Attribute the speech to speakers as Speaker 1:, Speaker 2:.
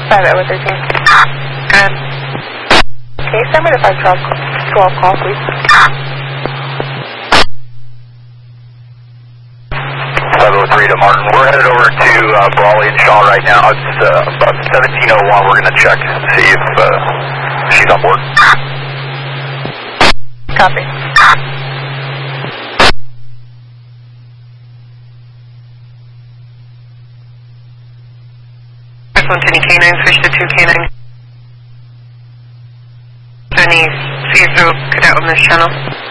Speaker 1: 5 Edward 13.
Speaker 2: Good.
Speaker 1: Okay, send me the 512 call, please.
Speaker 3: 503 to Martin. We're headed over to Brawley and Shaw right now. It's about 1701. We're going to check and see if she's on board.
Speaker 1: Copy.
Speaker 2: Any K9, switch to 2 K9. Any see-through cadet on this channel.